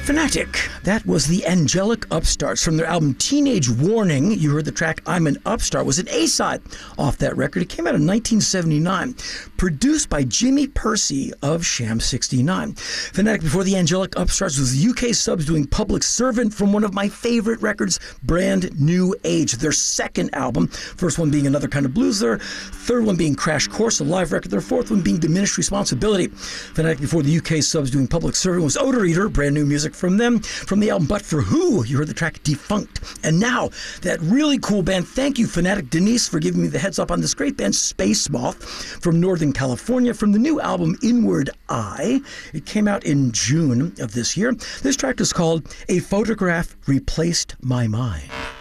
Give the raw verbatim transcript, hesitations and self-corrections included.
Fanatic. That was the Angelic Upstarts from their album Teenage Warning. You heard the track I'm an Upstart. It was an A-side off that record. It came out in nineteen seventy-nine. Produced by Jimmy Percy of Sham sixty-nine. Fanatic before the Angelic Upstarts was the U K subs doing Public Servant from one of my favorite records, Brand New Age, their second album. First one being Another Kind of Blues, their third one being Crash Course, a live record, their fourth one being Diminished Responsibility. Fanatic before the U K subs doing Public Servant was Odor Eater, brand new music from them. From the album But For Who, you heard the track Defunct. And now, that really cool band, thank you Fanatic Denise for giving me the heads up on this great band, Space Moth, from Northern California, from the new album Inward Eye. It came out in June of this year. This track is called A Photograph Replaced My Mind.